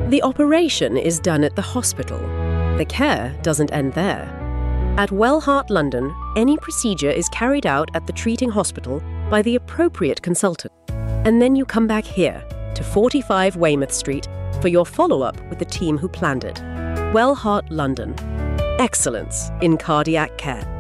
The operation is done at the hospital. The care doesn't end there. At Wellheart London, any procedure is carried out at the treating hospital by the appropriate consultant. And then you come back here to 45 Weymouth Street for your follow-up with the team who planned it. Wellheart London. Excellence in cardiac care.